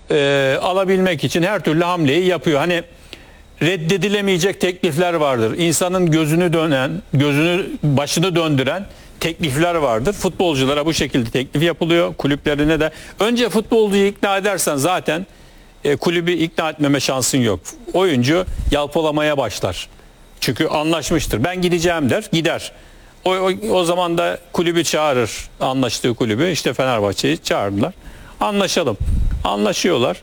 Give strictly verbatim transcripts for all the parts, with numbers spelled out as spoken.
e, alabilmek için her türlü hamleyi yapıyor. Hani reddedilemeyecek teklifler vardır. İnsanın gözünü dönen, gözünü başını döndüren teklifler vardır. Futbolculara bu şekilde teklif yapılıyor. Kulüplerine de. Önce futbolcuyu ikna edersen zaten e, kulübü ikna etmeme şansın yok. Oyuncu yalpalamaya başlar. Çünkü anlaşmıştır. Ben gideceğim der, gider. O, o, o zaman da kulübü çağırır. Anlaştığı kulübü. İşte Fenerbahçe'yi çağırdılar. Anlaşalım. Anlaşıyorlar.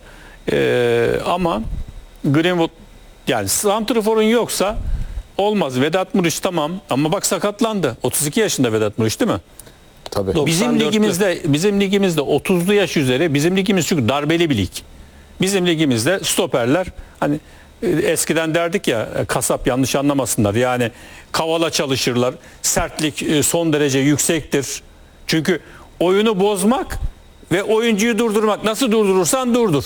Ee, ama Greenwood, yani santraforun yoksa olmaz. Vedat Muriç tamam ama bak sakatlandı. otuz iki yaşında Vedat Muriç değil mi? Tabii. Bizim ligimizde bizim ligimizde otuzlu yaş üzeri, bizim ligimiz çünkü darbeli bir lig. Bizim ligimizde stoperler hani eskiden derdik ya, kasap yanlış anlamasınlar. Yani kavala çalışırlar. Sertlik son derece yüksektir. Çünkü oyunu bozmak ve oyuncuyu durdurmak, nasıl durdurursan durdur.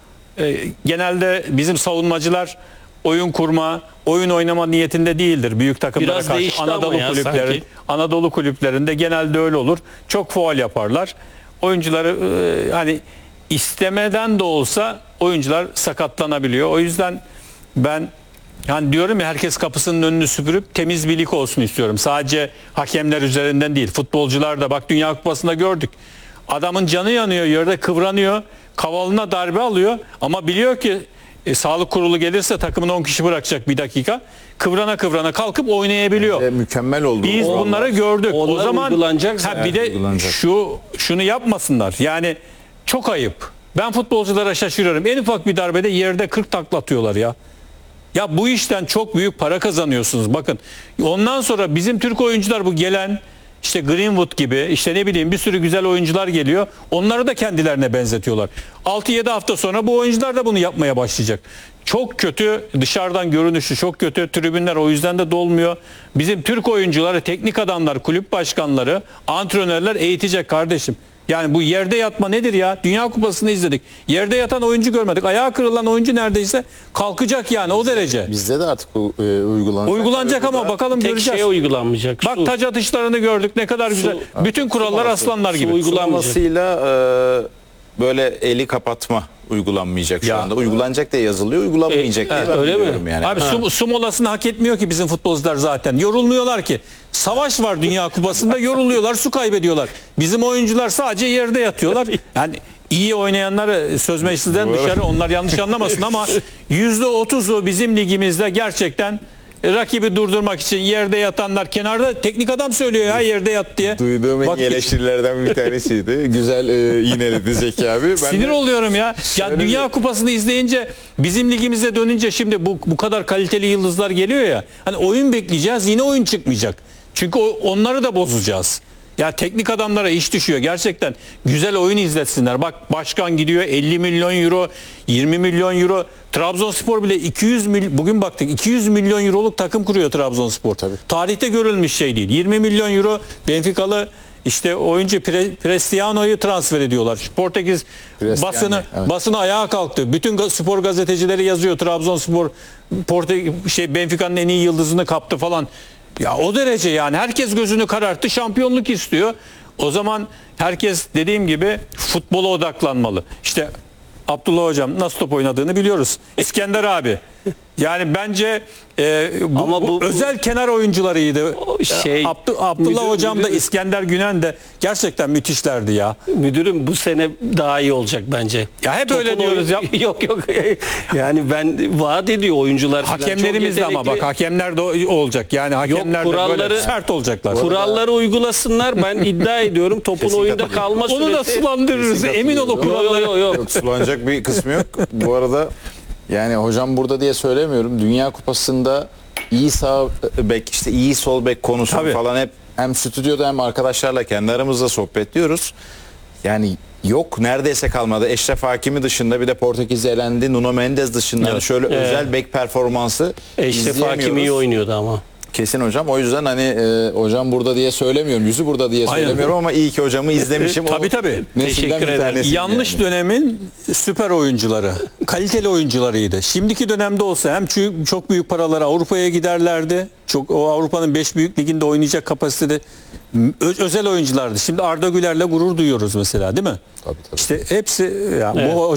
E, genelde bizim savunmacılar oyun kurma, oyun oynama niyetinde değildir büyük takımlara Biraz karşı. değişti Anadolu ama ya kulüplerin sanki. Anadolu kulüplerinde genelde öyle olur. Çok faul yaparlar. Oyuncuları e, hani istemeden de olsa oyuncular sakatlanabiliyor. O yüzden ben yani diyorum ya, herkes kapısının önünü süpürüp temiz bir lig olsun istiyorum. Sadece hakemler üzerinden değil. Futbolcular da bak Dünya Kupası'nda gördük. Adamın canı yanıyor, yerde kıvranıyor. Kavalına darbe alıyor ama biliyor ki e, sağlık kurulu gelirse takımın on kişi bırakacak bir dakika. Kıvrana kıvrana kalkıp oynayabiliyor. E, mükemmel oldu. Biz o bunları vallahi. gördük. Onlar o zaman uygulanacak ha, zaten. bir de Uygulanacak. şu şunu yapmasınlar. Yani çok ayıp. Ben futbolculara şaşırıyorum. En ufak bir darbede yerde kırk takla atıyorlar ya. Ya bu işten çok büyük para kazanıyorsunuz. Bakın ondan sonra bizim Türk oyuncular, bu gelen işte Greenwood gibi, işte ne bileyim bir sürü güzel oyuncular geliyor. Onları da kendilerine benzetiyorlar. altı yedi hafta sonra bu oyuncular da bunu yapmaya başlayacak. Çok kötü, dışarıdan görünüşü çok kötü. Tribünler o yüzden de dolmuyor. Bizim Türk oyuncuları, teknik adamlar, kulüp başkanları, antrenörler eğitecek kardeşim. Yani bu yerde yatma nedir ya? Dünya Kupası'nı izledik. Yerde yatan oyuncu görmedik. Ayağı kırılan oyuncu neredeyse kalkacak yani, o derece. Bizde de artık bu e, uygulanacak. Uygulanacak ama bakalım, Tek göreceğiz. şey uygulanmayacak. Bak Su. taç atışlarını gördük, ne kadar güzel. Bütün kurallar aslanlar gibi. Su uygulanmayacak. Uygulamasıyla e, böyle eli kapatma uygulanmayacak şu Ya. anda. Uygulanacak diye yazılıyor, uygulanmayacak E, diye evet, ben öyle mi? biliyorum yani. Abi su, su molasını hak etmiyor ki bizim futbolcular zaten. Yorulmuyorlar ki. Savaş var Dünya Kupası'nda, yoruluyorlar, su kaybediyorlar. Bizim oyuncular sadece yerde yatıyorlar. Yani iyi oynayanlar söz meclisinden dışarı, onlar yanlış anlamasın ama yüzde otuzu bizim ligimizde gerçekten rakibi durdurmak için yerde yatanlar, kenarda teknik adam söylüyor ya yerde yat diye. Duyduğum en Bak, iyi eleştirilerden bir tanesiydi. Güzel e, yineledi Zeki abi. Ben sinir de- oluyorum ya. Ya Şöyle Dünya bir- Kupası'nı izleyince, bizim ligimize dönünce şimdi bu bu kadar kaliteli yıldızlar geliyor ya. Hani oyun bekleyeceğiz, yine oyun çıkmayacak. Çünkü o, onları da bozacağız. Ya teknik adamlara iş düşüyor gerçekten. Güzel oyun izletsinler. Bak başkan gidiyor elli milyon euro, yirmi milyon euro. Trabzonspor bile iki yüz mil, bugün baktık iki yüz milyon euroluk takım kuruyor Trabzonspor. Tabii. Tarihte görülmüş şey değil. yirmi milyon euro Benficalı işte oyuncu Pre- Prestiano'yu transfer ediyorlar. Portekiz Prestiano, basını evet. basını ayağa kalktı. Bütün ga- spor gazetecileri yazıyor. Trabzonspor Porte şey Benfica'nın en iyi yıldızını kaptı falan. Ya o derece yani, herkes gözünü kararttı, şampiyonluk istiyor. O zaman herkes dediğim gibi futbola odaklanmalı. İşte Abdullah hocam nasıl top oynadığını biliyoruz. İskender abi. Yani bence e, bu, Ama bu bu- özel kenar oyuncularıydı. O şey- Abdu- Abdullah müdür- hocam da müdür- İskender Günen de gerçekten müthişlerdi ya. Müdürüm bu sene daha iyi olacak bence. Ya hep öyle Topun diyoruz oyun- ya. Yok yok. Yani ben vaat ediyor oyuncular falan. Hakemlerimiz de Çok ama bak yetenekli. hakemler de o- olacak. Yani hakemler de böyle kuralları- sert olacaklar. Kuralları uygulasınlar. Ben iddia ediyorum topun Kesin oyunda katılıyorum. kalma Onu da süresi. sulandırırız. Emin ol o Yok yok kurallara. yok. yok. Yok, sulanacak bir kısmı yok. Bu arada yani hocam burada diye söylemiyorum. Dünya Kupası'nda iyi sağ bek, işte iyi sol bek konusu Tabii. falan hep hem stüdyoda hem arkadaşlarla kendi aramızda sohbetliyoruz. Yani yok, neredeyse kalmadı. Eşref Hakimi dışında bir de Portekiz elendi. Nuno Mendes dışında Evet. şöyle Evet. özel bek performansı Eşref izleyemiyoruz. Hakim iyi oynuyordu ama. Kesin hocam. O yüzden hani e, hocam burada diye söylemiyorum. Yüzü burada diye Aynen. söylemiyorum ama iyi ki hocamı izlemişim. O Tabii, tabii. nesilden Teşekkür bir ederim. tanesi Yanlış yani. dönemin süper oyuncuları, kaliteli oyuncularıydı. Şimdiki dönemde olsa hem çü- çok büyük paralara Avrupa'ya giderlerdi. Çok o Avrupa'nın beş büyük liginde oynayacak kapasitede ö- özel oyunculardı. Şimdi Arda Güler'le gurur duyuyoruz mesela, değil mi? Tabii, tabii. İşte hepsi ya Evet. bu